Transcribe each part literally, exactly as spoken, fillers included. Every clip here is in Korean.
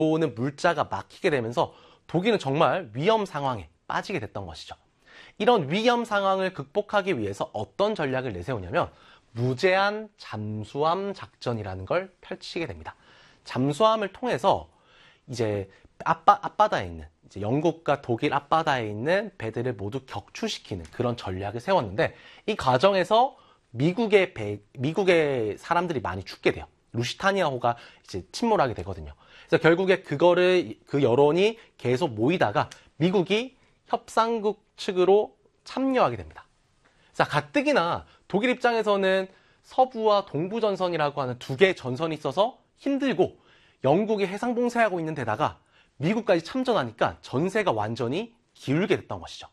들어오는 물자가 막히게 되면서 독일은 정말 위험 상황에 빠지게 됐던 것이죠. 이런 위험 상황을 극복하기 위해서 어떤 전략을 내세우냐면 무제한 잠수함 작전이라는 걸 펼치게 됩니다. 잠수함을 통해서 이제 앞바, 앞바다에 있는 이제 영국과 독일 앞바다에 있는 배들을 모두 격추시키는 그런 전략을 세웠는데 이 과정에서 미국의 배, 미국의 사람들이 많이 죽게 돼요. 루시타니아호가 이제 침몰하게 되거든요. 그래서 결국에 그거를 그 여론이 계속 모이다가 미국이 협상국 측으로 참여하게 됩니다. 자, 가뜩이나 독일 입장에서는 서부와 동부 전선이라고 하는 두 개의 전선이 있어서 힘들고 영국이 해상 봉쇄하고 있는 데다가 미국까지 참전하니까 전세가 완전히 기울게 됐던 것이죠.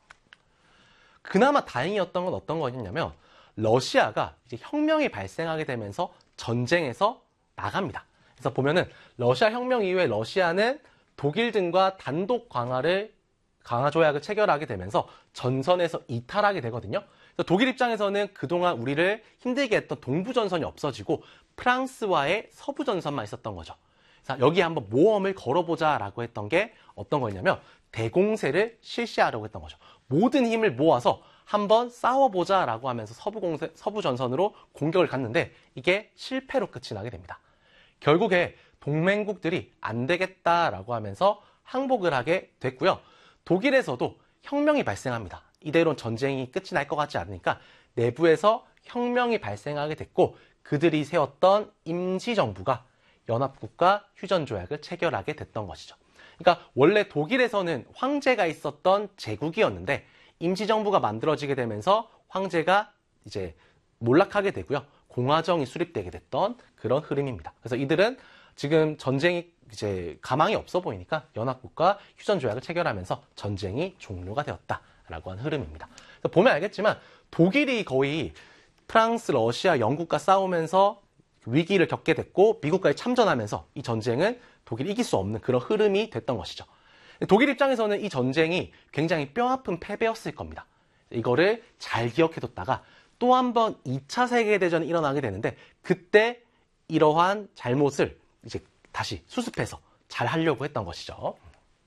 그나마 다행이었던 건 어떤 거였냐면 러시아가 이제 혁명이 발생하게 되면서 전쟁에서 나갑니다. 그래서 보면은 러시아 혁명 이후에 러시아는 독일 등과 단독 강화를 강화 조약을 체결하게 되면서 전선에서 이탈하게 되거든요. 그래서 독일 입장에서는 그동안 우리를 힘들게 했던 동부 전선이 없어지고 프랑스와의 서부 전선만 있었던 거죠. 자, 여기에 한번 모험을 걸어보자라고 했던 게 어떤 거였냐면 대공세를 실시하려고 했던 거죠. 모든 힘을 모아서 한번 싸워보자라고 하면서 서부 공세, 서부 전선으로 공격을 갔는데 이게 실패로 끝이 나게 됩니다. 결국에 동맹국들이 안 되겠다라고 하면서 항복을 하게 됐고요. 독일에서도 혁명이 발생합니다. 이대로는 전쟁이 끝이 날 것 같지 않으니까 내부에서 혁명이 발생하게 됐고 그들이 세웠던 임시정부가 연합국가 휴전조약을 체결하게 됐던 것이죠. 그러니까 원래 독일에서는 황제가 있었던 제국이었는데 임시정부가 만들어지게 되면서 황제가 이제 몰락하게 되고요. 공화정이 수립되게 됐던 그런 흐름입니다. 그래서 이들은 지금 전쟁이 이제 가망이 없어 보이니까 연합국가 휴전조약을 체결하면서 전쟁이 종료가 되었다라고 하는 흐름입니다. 그래서 보면 알겠지만 독일이 거의 프랑스, 러시아, 영국과 싸우면서 위기를 겪게 됐고 미국까지 참전하면서 이 전쟁은 독일이 이길 수 없는 그런 흐름이 됐던 것이죠. 독일 입장에서는 이 전쟁이 굉장히 뼈아픈 패배였을 겁니다. 이거를 잘 기억해뒀다가 또 한 번 이 차 세계대전이 일어나게 되는데 그때 이러한 잘못을 이제 다시 수습해서 잘 하려고 했던 것이죠.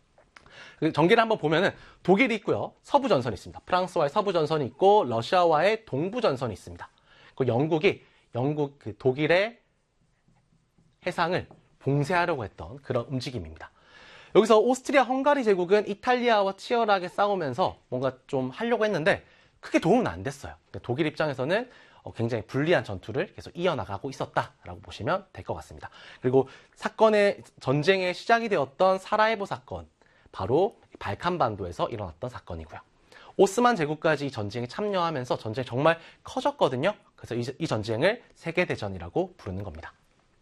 전개를 한번 보면은 독일이 있고요. 서부 전선이 있습니다. 프랑스와의 서부 전선이 있고 러시아와의 동부 전선이 있습니다. 그리고 영국이 영국 그 독일의 해상을 봉쇄하려고 했던 그런 움직임입니다. 여기서 오스트리아 헝가리 제국은 이탈리아와 치열하게 싸우면서 뭔가 좀 하려고 했는데 크게 도움은 안 됐어요. 독일 입장에서는 굉장히 불리한 전투를 계속 이어나가고 있었다라고 보시면 될 것 같습니다. 그리고 사건의 전쟁의 시작이 되었던 사라예보 사건, 바로 발칸반도에서 일어났던 사건이고요. 오스만 제국까지 이 전쟁에 참여하면서 전쟁이 정말 커졌거든요. 그래서 이, 이 전쟁을 세계대전이라고 부르는 겁니다.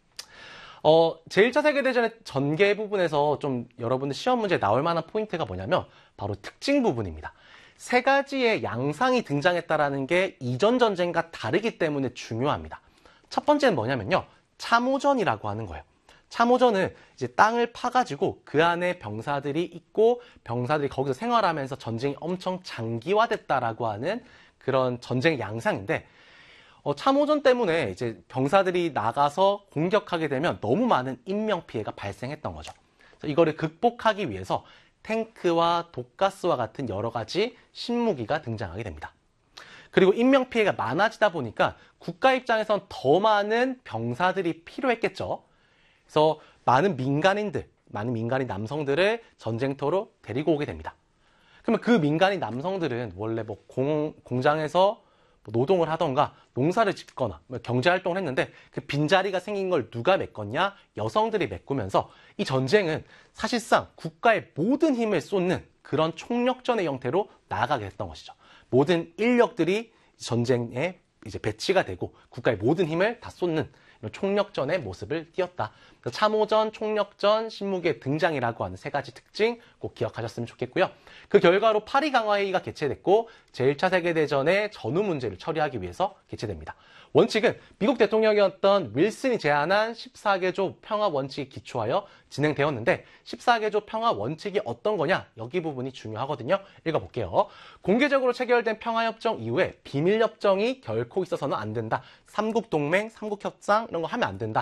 어, 제일 차 세계대전의 전개 부분에서 좀 여러분들 시험 문제에 나올 만한 포인트가 뭐냐면 바로 특징 부분입니다. 세 가지의 양상이 등장했다라는 게 이전 전쟁과 다르기 때문에 중요합니다. 첫 번째는 뭐냐면요. 참호전이라고 하는 거예요. 참호전은 이제 땅을 파가지고 그 안에 병사들이 있고 병사들이 거기서 생활하면서 전쟁이 엄청 장기화됐다라고 하는 그런 전쟁의 양상인데 어, 참호전 때문에 이제 병사들이 나가서 공격하게 되면 너무 많은 인명피해가 발생했던 거죠. 그래서 이거를 극복하기 위해서 탱크와 독가스와 같은 여러 가지 신무기가 등장하게 됩니다. 그리고 인명피해가 많아지다 보니까 국가 입장에선 더 많은 병사들이 필요했겠죠. 그래서 많은 민간인들, 많은 민간인 남성들을 전쟁터로 데리고 오게 됩니다. 그러면 그 민간인 남성들은 원래 뭐 공, 공장에서 노동을 하던가 농사를 짓거나 경제활동을 했는데 그 빈자리가 생긴 걸 누가 메꿨냐? 여성들이 메꾸면서 이 전쟁은 사실상 국가의 모든 힘을 쏟는 그런 총력전의 형태로 나아가게 됐던 것이죠. 모든 인력들이 전쟁에 이제 배치가 되고 국가의 모든 힘을 다 쏟는 이런 총력전의 모습을 띄었다. 참호전, 총력전, 신무기의 등장이라고 하는 세 가지 특징 꼭 기억하셨으면 좋겠고요. 그 결과로 파리 강화회의가 개최됐고 제일 차 세계대전의 전후 문제를 처리하기 위해서 개최됩니다. 원칙은 미국 대통령이었던 윌슨이 제안한 십사 개조 평화 원칙에 기초하여 진행되었는데 십사 개조 평화 원칙이 어떤 거냐? 여기 부분이 중요하거든요. 읽어볼게요. 공개적으로 체결된 평화협정 이후에 비밀협정이 결코 있어서는 안 된다. 삼국동맹, 삼국협상 이런 거 하면 안 된다.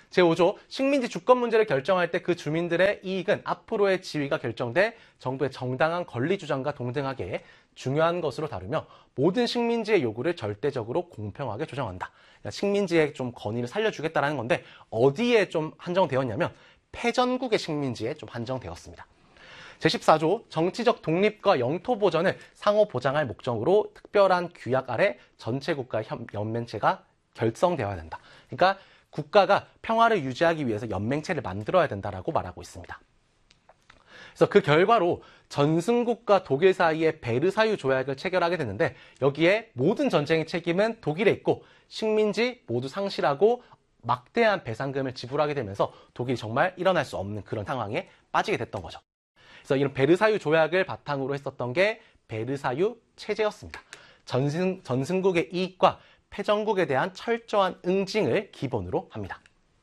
제오조 식민지 주권 문제를 결정할 때 그 주민들의 이익은 앞으로의 지위가 결정돼 정부의 정당한 권리 주장과 동등하게 중요한 것으로 다루며 모든 식민지의 요구를 절대적으로 공평하게 조정한다. 그러니까 식민지의 좀 권위를 살려주겠다라는 건데 어디에 좀 한정되었냐면 패전국의 식민지에 좀 한정되었습니다. 제십사조 정치적 독립과 영토 보전을 상호 보장할 목적으로 특별한 규약 아래 전체 국가 연맹체가 결성되어야 된다. 그러니까 국가가 평화를 유지하기 위해서 연맹체를 만들어야 된다라고 말하고 있습니다. 그래서 그 결과로 전승국과 독일 사이에 베르사유 조약을 체결하게 됐는데 여기에 모든 전쟁의 책임은 독일에 있고 식민지 모두 상실하고 막대한 배상금을 지불하게 되면서 독일이 정말 일어날 수 없는 그런 상황에 빠지게 됐던 거죠. 그래서 이런 베르사유 조약을 바탕으로 했었던 게 베르사유 체제였습니다. 전승, 전승국의 이익과 패전국에 대한 철저한 응징을 기본으로 합니다.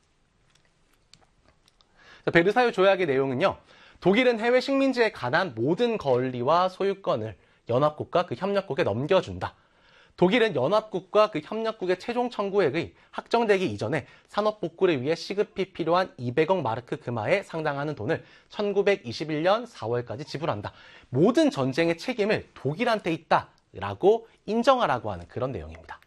베르사유 조약의 내용은요. 독일은 해외 식민지에 관한 모든 권리와 소유권을 연합국과 그 협력국에 넘겨준다. 독일은 연합국과 그 협력국의 최종 청구액의 확정되기 이전에 산업복구를 위해 시급히 필요한 이백억 마르크 금화에 상당하는 돈을 천구백이십일년 사월까지 지불한다. 모든 전쟁의 책임을 독일한테 있다라고 인정하라고 하는 그런 내용입니다.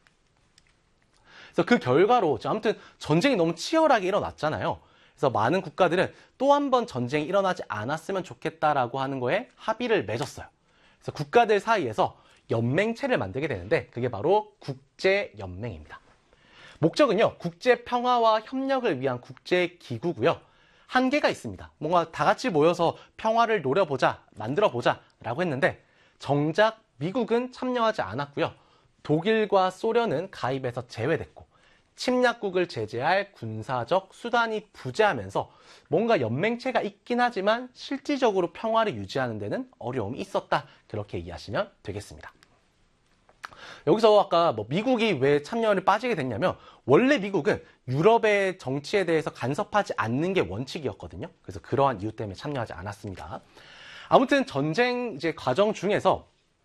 그래서 그 결과로 아무튼 전쟁이 너무 치열하게 일어났잖아요. 그래서 많은 국가들은 또 한 번 전쟁이 일어나지 않았으면 좋겠다라고 하는 거에 합의를 맺었어요. 그래서 국가들 사이에서 연맹체를 만들게 되는데 그게 바로 국제연맹입니다. 목적은요. 국제 평화와 협력을 위한 국제기구고요. 한계가 있습니다. 뭔가 다 같이 모여서 평화를 노려보자, 만들어보자 라고 했는데 정작 미국은 참여하지 않았고요. 독일과 소련은 가입에서 제외됐고 침략국을 제재할 군사적 수단이 부재하면서 뭔가 연맹체가 있긴 하지만 실질적으로 평화를 유지하는 데는 어려움이 있었다. 그렇게 이해하시면 되겠습니다. 여기서 아까 뭐 미국이 왜 참여를 빠지게 됐냐면 원래 미국은 유럽의 정치에 대해서 간섭하지 않는 게 원칙이었거든요. 그래서 그러한 이유 때문에 참여하지 않았습니다. 아무튼 전쟁 이제 과정 중에서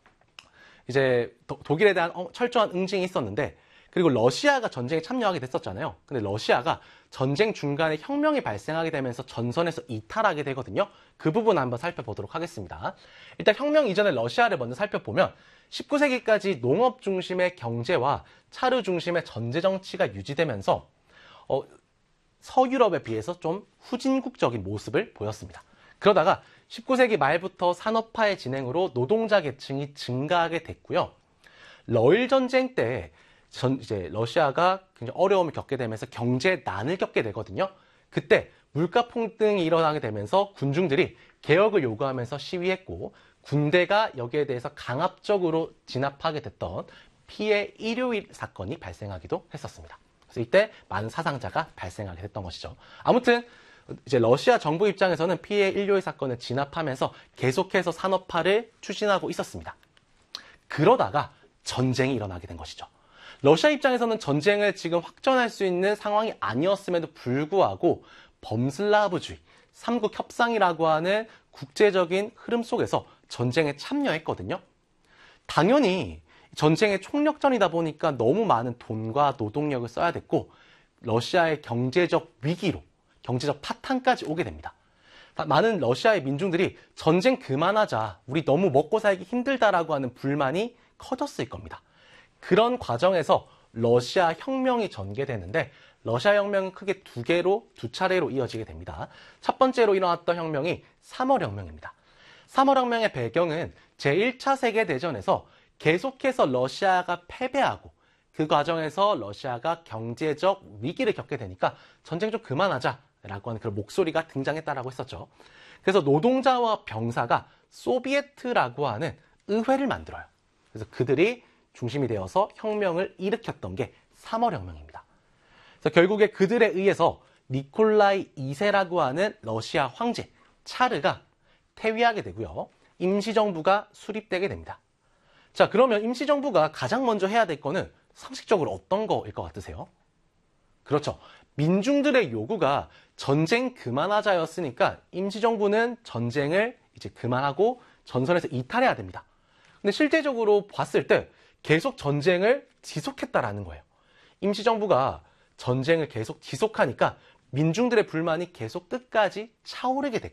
이제 독일에 대한 철저한 응징이 있었는데 그리고 러시아가 전쟁에 참여하게 됐었잖아요. 근데 러시아가 전쟁 중간에 혁명이 발생하게 되면서 전선에서 이탈하게 되거든요. 그 부분 한번 살펴보도록 하겠습니다. 일단 혁명 이전에 러시아를 먼저 살펴보면 십구 세기까지 농업 중심의 경제와 차르 중심의 전제 정치가 유지되면서 어, 서유럽에 비해서 좀 후진국적인 모습을 보였습니다. 그러다가 십구 세기 말부터 산업화의 진행으로 노동자 계층이 증가하게 됐고요. 러일 전쟁 때 전, 이제 러시아가 굉장히 어려움을 겪게 되면서 경제난을 겪게 되거든요. 그때 물가 폭등이 일어나게 되면서 군중들이 개혁을 요구하면서 시위했고 군대가 여기에 대해서 강압적으로 진압하게 됐던 피해 일요일 사건이 발생하기도 했었습니다. 그래서 이때 많은 사상자가 발생하게 됐던 것이죠. 아무튼 이제 러시아 정부 입장에서는 피해 일요일 사건을 진압하면서 계속해서 산업화를 추진하고 있었습니다. 그러다가 전쟁이 일어나게 된 것이죠. 러시아 입장에서는 전쟁을 지금 확전할 수 있는 상황이 아니었음에도 불구하고 범슬라브주의, 삼국 협상이라고 하는 국제적인 흐름 속에서 전쟁에 참여했거든요. 당연히 전쟁의 총력전이다 보니까 너무 많은 돈과 노동력을 써야 됐고 러시아의 경제적 위기로 경제적 파탄까지 오게 됩니다. 많은 러시아의 민중들이 전쟁 그만하자, 우리 너무 먹고 살기 힘들다라고 하는 불만이 커졌을 겁니다. 그런 과정에서 러시아 혁명이 전개되는데 러시아 혁명은 크게 두 개로, 두 차례로 이어지게 됩니다. 첫 번째로 일어났던 혁명이 삼월 혁명입니다. 삼월 혁명의 배경은 제일 차 세계대전에서 계속해서 러시아가 패배하고 그 과정에서 러시아가 경제적 위기를 겪게 되니까 전쟁 좀 그만하자라고 하는 그런 목소리가 등장했다라고 했었죠. 그래서 노동자와 병사가 소비에트라고 하는 의회를 만들어요. 그래서 그들이 중심이 되어서 혁명을 일으켰던 게 삼월 혁명입니다. 그래서 결국에 그들에 의해서 니콜라이 이 세라고 하는 러시아 황제 차르가 퇴위하게 되고요. 임시정부가 수립되게 됩니다. 자, 그러면 임시정부가 가장 먼저 해야 될 거는 상식적으로 어떤 거일 것 같으세요? 그렇죠. 민중들의 요구가 전쟁 그만하자였으니까 임시정부는 전쟁을 이제 그만하고 전선에서 이탈해야 됩니다. 근데 실제적으로 봤을 때 계속 전쟁을 지속했다라는 거예요. 임시정부가 전쟁을 계속 지속하니까 민중들의 불만이 계속 끝까지 차오르게 됐고